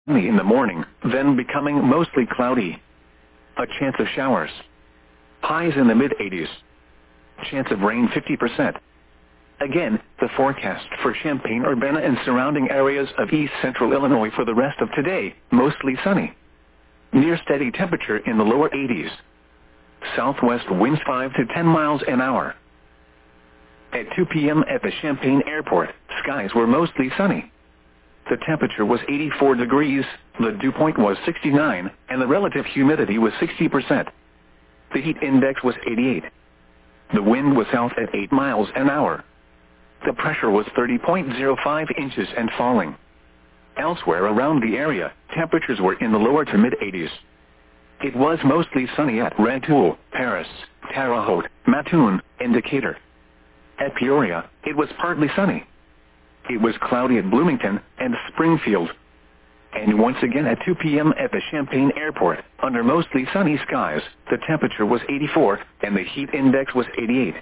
Sunny in the morning, then becoming mostly cloudy. A chance of showers. Highs in the mid-80s. Chance of rain 50%. Again, the forecast for Champaign-Urbana and surrounding areas of east central Illinois for the rest of today, mostly sunny. Near steady temperature in the lower 80s. Southwest winds 5 to 10 miles an hour. At 2 p.m. at the Champaign Airport, skies were mostly sunny. The temperature was 84 degrees, the dew point was 69, and the relative humidity was 60%. The heat index was 88. The wind was south at 8 miles an hour. The pressure was 30.05 inches and falling. Elsewhere around the area, temperatures were in the lower to mid-80s. It was mostly sunny at Rantoul, Paris, Terre Haute, Mattoon, and Decatur. At Peoria, it was partly sunny. It was cloudy at Bloomington and Springfield. And once again at 2 p.m. at the Champaign Airport, under mostly sunny skies, the temperature was 84 and the heat index was 88.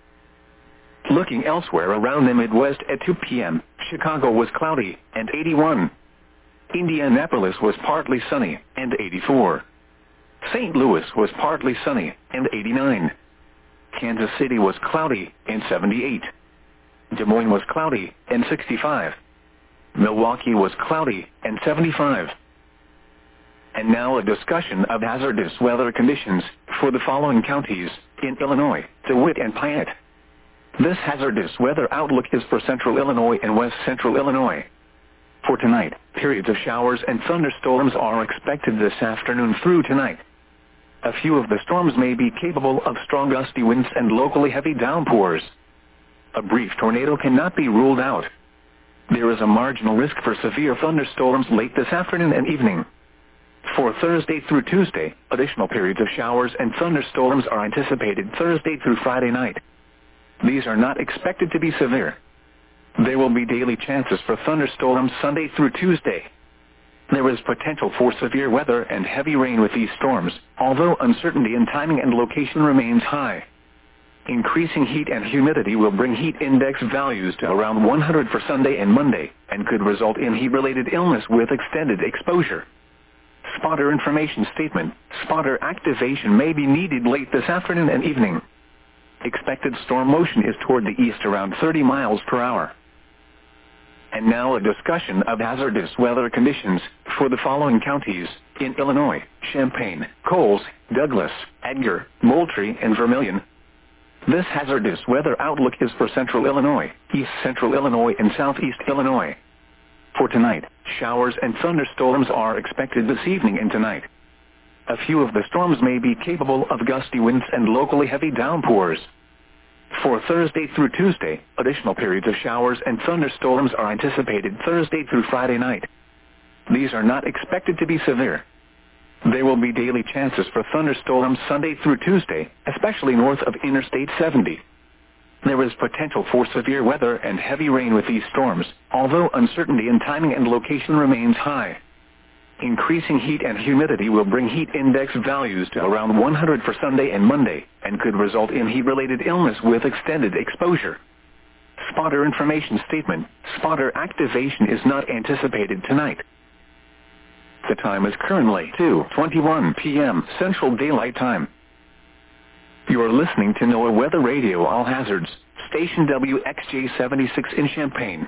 Looking elsewhere around the Midwest at 2 p.m., Chicago was cloudy and 81. Indianapolis was partly sunny and 84. St. Louis was partly sunny and 89. Kansas City was cloudy and 78. Des Moines was cloudy and 65. Milwaukee was cloudy and 75. And now a discussion of hazardous weather conditions for the following counties in Illinois, DeWitt and Piatt. This hazardous weather outlook is for central Illinois and west central Illinois. For tonight, periods of showers and thunderstorms are expected this afternoon through tonight. A few of the storms may be capable of strong gusty winds and locally heavy downpours. A brief tornado cannot be ruled out. There is a marginal risk for severe thunderstorms late this afternoon and evening. For Thursday through Tuesday, additional periods of showers and thunderstorms are anticipated Thursday through Friday night. These are not expected to be severe. There will be daily chances for thunderstorms Sunday through Tuesday. There is potential for severe weather and heavy rain with these storms, although uncertainty in timing and location remains high. Increasing heat and humidity will bring heat index values to around 100 for Sunday and Monday, and could result in heat-related illness with extended exposure. Spotter information statement: spotter activation may be needed late this afternoon and evening. Expected storm motion is toward the east around 30 miles per hour. And now a discussion of hazardous weather conditions for the following counties in Illinois: Champaign, Coles, Douglas, Edgar, Moultrie, and Vermilion. This hazardous weather outlook is for central Illinois, east central Illinois, and southeast Illinois. For tonight, showers and thunderstorms are expected this evening and tonight. A few of the storms may be capable of gusty winds and locally heavy downpours. For Thursday through Tuesday, additional periods of showers and thunderstorms are anticipated Thursday through Friday night. These are not expected to be severe. There will be daily chances for thunderstorms Sunday through Tuesday, especially north of Interstate 70. There is potential for severe weather and heavy rain with these storms, although uncertainty in timing and location remains high. Increasing heat and humidity will bring heat index values to around 100 for Sunday and Monday, and could result in heat-related illness with extended exposure. Spotter information statement: spotter activation is not anticipated tonight. The time is currently 2:21 p.m. Central Daylight Time. You are listening to NOAA Weather Radio All Hazards, station WXJ-76 in Champaign.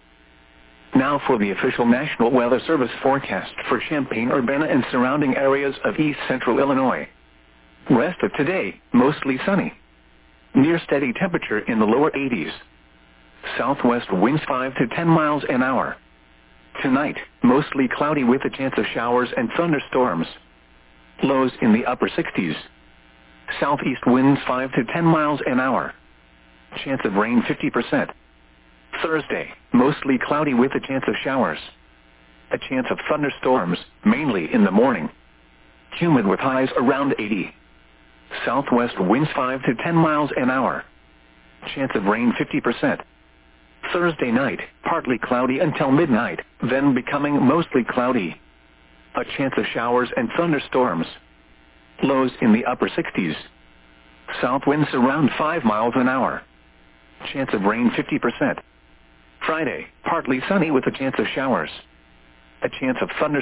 Now for the official National Weather Service forecast for Champaign-Urbana and surrounding areas of east central Illinois. Rest of today, mostly sunny. Near steady temperature in the lower 80s. Southwest winds 5 to 10 miles an hour. Tonight, mostly cloudy with a chance of showers and thunderstorms. Lows in the upper 60s. Southeast winds 5 to 10 miles an hour. Chance of rain 50%. Thursday, mostly cloudy with a chance of showers. A chance of thunderstorms, mainly in the morning. Humid with highs around 80. Southwest winds 5 to 10 miles an hour. Chance of rain 50%. Thursday night, partly cloudy until midnight, then becoming mostly cloudy. A chance of showers and thunderstorms. Lows in the upper 60s. South winds around 5 miles an hour. Chance of rain 50%. Friday, partly sunny with a chance of showers. A chance of thunderstorms.